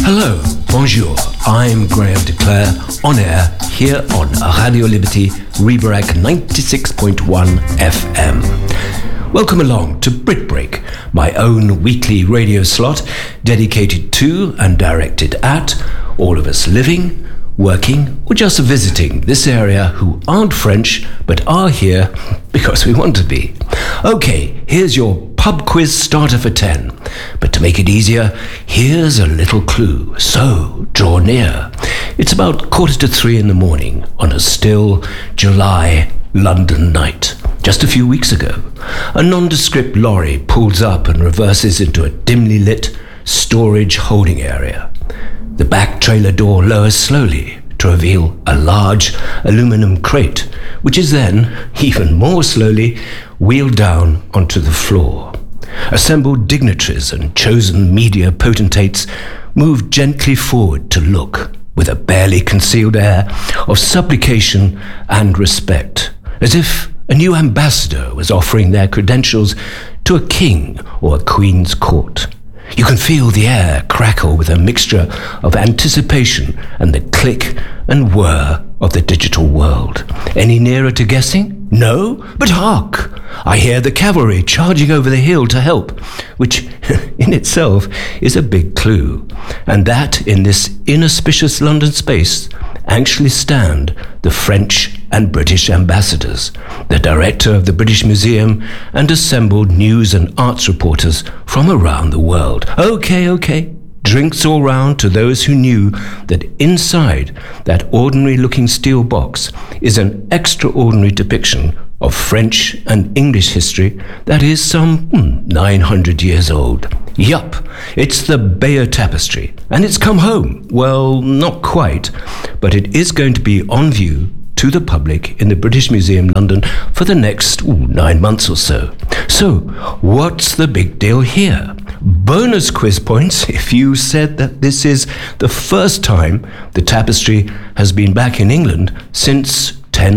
Hello, bonjour, I'm Graham de Clare, on air here on Radio Liberty, Reberec 96.1 FM. Welcome along to Brit Break, my own weekly radio slot dedicated to and directed at all of us living, working, or just visiting this area who aren't French but are here because we want to be. Okay, here's your pub quiz starter for 10. But to make it easier, here's a little clue. So, draw near. It's about 2:45 in the morning on a still July London night. Just a few weeks ago, a nondescript lorry pulls up and reverses into a dimly lit storage holding area. The back trailer door lowers slowly to reveal a large aluminum crate, which is then, even more slowly, wheeled down onto the floor. Assembled dignitaries and chosen media potentates move gently forward to look, with a barely concealed air of supplication and respect, as if a new ambassador was offering their credentials to a king or a queen's court. You can feel the air crackle with a mixture of anticipation and the click and whir of the digital world. Any nearer to guessing? No? But hark! I hear the cavalry charging over the hill to help, which in itself is a big clue. And that in this inauspicious London space actually stand the French and British ambassadors, the director of the British Museum, and assembled news and arts reporters from around the world. Okay. Drinks all round to those who knew that inside that ordinary-looking steel box is an extraordinary depiction of French and English history that is some 900 years old. Yup, it's the Bayeux Tapestry, and it's come home. Well, not quite, but it is going to be on view to the public in the British Museum London for the next 9 months or so. So, what's the big deal here? Bonus quiz points if you said that this is the first time the tapestry has been back in England since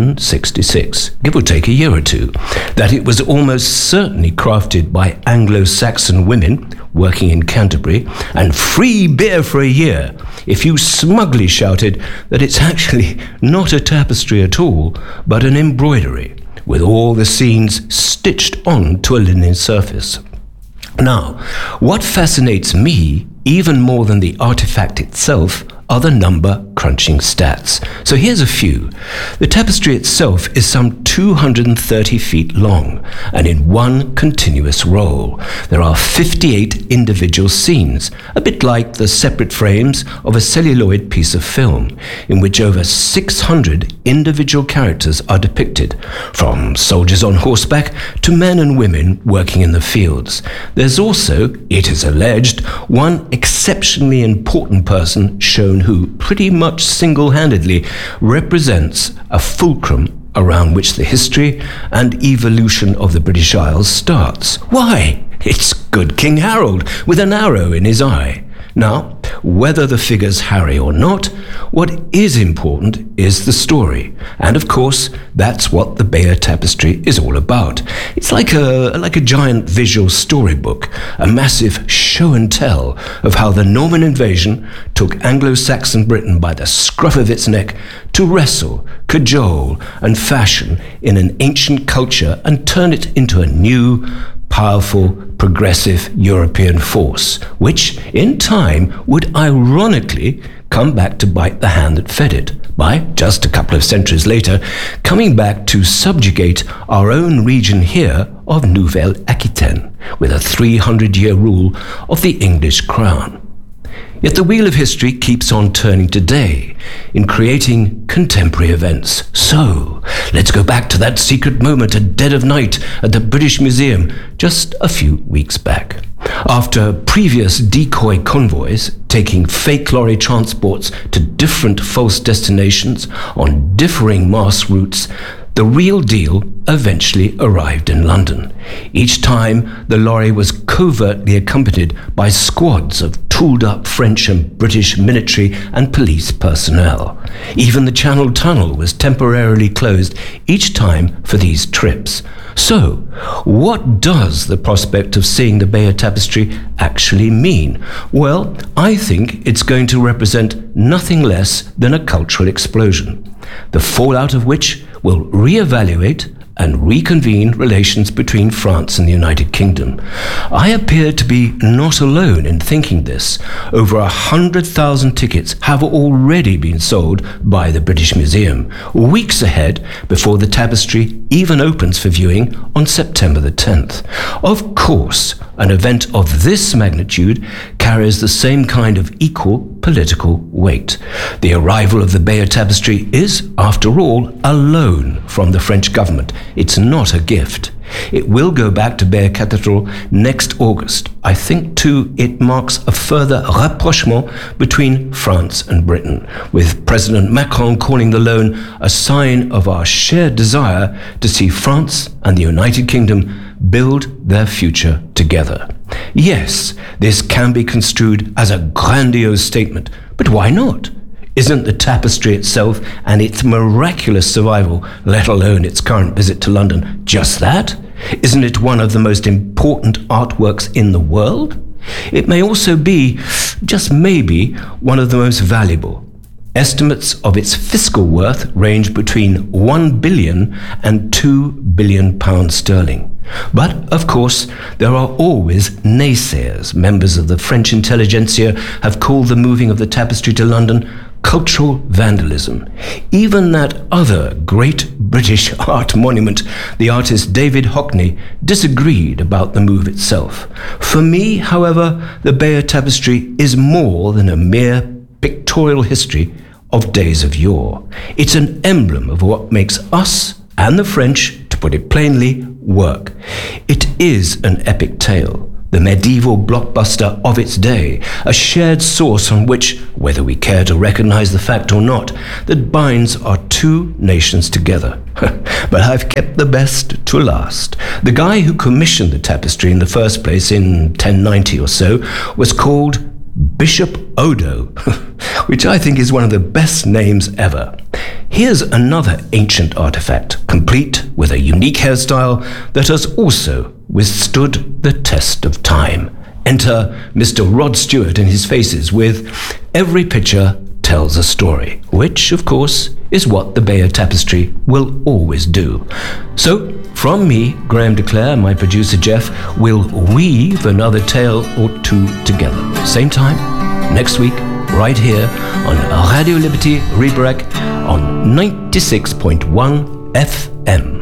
1066, give or take a year or two, that it was almost certainly crafted by Anglo-Saxon women working in Canterbury, and free beer for a year if you smugly shouted that it's actually not a tapestry at all, but an embroidery, with all the scenes stitched onto a linen surface. Now, what fascinates me even more than the artifact itself are the number-crunching stats. So here's a few. The tapestry itself is some 230 feet long, and in one continuous roll. There are 58 individual scenes, a bit like the separate frames of a celluloid piece of film, in which over 600 individual characters are depicted, from soldiers on horseback to men and women working in the fields. There's also, it is alleged, one exceptionally important person shown who pretty much single-handedly represents a fulcrum around which the history and evolution of the British Isles starts. Why? It's good King Harold with an arrow in his eye. Now, whether the figure's Harry or not, what is important is the story. And of course, that's what the Bayeux Tapestry is all about. It's like a giant visual storybook, a massive show and tell of how the Norman invasion took Anglo-Saxon Britain by the scruff of its neck to wrestle, cajole, and fashion in an ancient culture and turn it into a new, powerful, progressive European force, which, in time, would ironically come back to bite the hand that fed it, by, just a couple of centuries later, coming back to subjugate our own region here of Nouvelle-Aquitaine, with a 300-year rule of the English crown. Yet the wheel of history keeps on turning today in creating contemporary events. So, let's go back to that secret moment at dead of night at the British Museum just a few weeks back. After previous decoy convoys taking fake lorry transports to different false destinations on differing mass routes, The real deal eventually arrived in London. Each time, the lorry was covertly accompanied by squads of tooled-up French and British military and police personnel. Even the Channel Tunnel was temporarily closed each time for these trips. So, what does the prospect of seeing the Bayeux Tapestry actually mean? Well, I think it's going to represent nothing less than a cultural explosion, the fallout of which will re-evaluate and reconvene relations between France and the United Kingdom. I appear to be not alone in thinking this. Over 100,000 tickets have already been sold by the British Museum, weeks ahead before the tapestry even opens for viewing on September the 10th. Of course, an event of this magnitude carries the same kind of equal political weight. The arrival of the Bayeux Tapestry is, after all, a loan from the French government. It's not a gift. It will go back to Bayeux Cathedral next August. I think, too, it marks a further rapprochement between France and Britain, with President Macron calling the loan a sign of our shared desire to see France and the United Kingdom build their future together. Yes, this can be construed as a grandiose statement, but why not? Isn't the tapestry itself and its miraculous survival, let alone its current visit to London, just that? Isn't it one of the most important artworks in the world? It may also be, just maybe, one of the most valuable. Estimates of its fiscal worth range between 1 billion and 2 billion pounds sterling. But, of course, there are always naysayers. Members of the French intelligentsia have called the moving of the tapestry to London cultural vandalism. Even that other great British art monument, the artist David Hockney, disagreed about the move itself. For me, however, the Bayeux Tapestry is more than a mere pictorial history of days of yore. It's an emblem of what makes us and the French, to put it plainly, work. It is an epic tale, the medieval blockbuster of its day, a shared source on which, whether we care to recognize the fact or not, that binds our two nations together. But I've kept the best to last. The guy who commissioned the tapestry in the first place in 1090 or so was called Bishop Odo, which I think is one of the best names ever. Here's another ancient artifact, complete with a unique hairstyle that has also withstood the test of time. Enter Mr. Rod Stewart and his faces with Every Picture Tells a Story, which, of course, is what the Bayeux Tapestry will always do. So, from me, Graham DeClaire, my producer Jeff, will weave another tale or two together. Same time, next week, right here on Radio Liberty Ribérac on 96.1 FM.